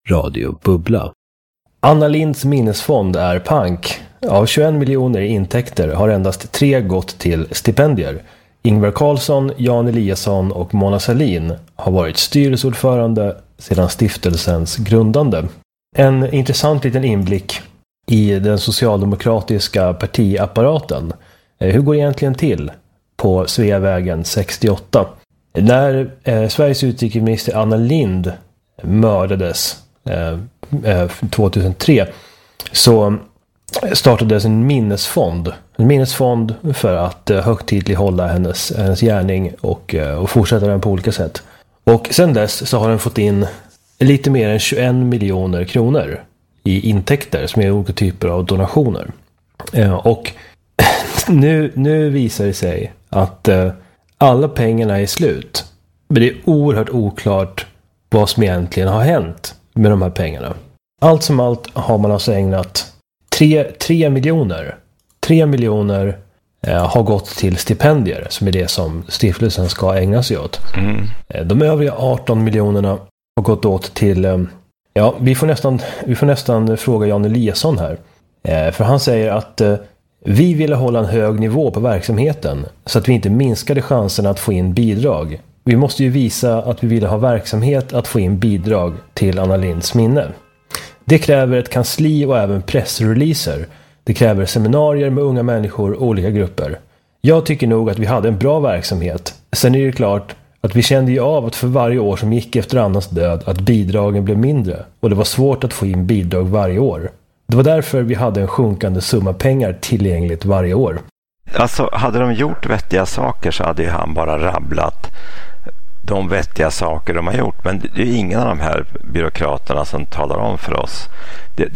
Radio Bubbla. Anna Lindhs minnesfond är pank. Av 21 miljoner i intäkter har endast 3 gått till stipendier. Ingvar Carlsson, Jan Eliasson och Mona Sahlin har varit styrelseordförande sedan stiftelsens grundande. En intressant liten inblick i den socialdemokratiska partiapparaten. Hur går det egentligen till på Sveavägen 68? När Sveriges utrikesminister Anna Lindh mördades 2003 så startades en minnesfond för att högtidlighålla hennes gärning och fortsätta den på olika sätt. Och sen dess så har den fått in lite mer än 21 miljoner kronor i intäkter som är olika typer av donationer. Och nu visar det sig att alla pengarna är slut. Men det är oerhört oklart vad som egentligen har hänt med de här pengarna. Allt som allt har man alltså ägnat 3 miljoner. 3 miljoner har gått till stipendier, som är det som stiftelsen ska ägna sig åt. De övriga 18 miljonerna har gått åt till... vi får nästan fråga Jan Eliasson här. För han säger att vi ville hålla en hög nivå på verksamheten så att vi inte minskade chansen att få in bidrag. Vi måste ju visa att vi ville ha verksamhet att få in bidrag till Anna Lindhs minne. Det kräver ett kansli och även pressreleaser. Det kräver seminarier med unga människor och olika grupper. Jag tycker nog att vi hade en bra verksamhet. Sen är det klart att vi kände ju av att för varje år som gick efter Annas död att bidragen blev mindre. Och det var svårt att få in bidrag varje år. Det var därför vi hade en sjunkande summa pengar tillgängligt varje år. Alltså, hade de gjort vettiga saker så hade ju han bara rabblat de vettiga saker de har gjort. Men det är ingen av de här byråkraterna som talar om för oss.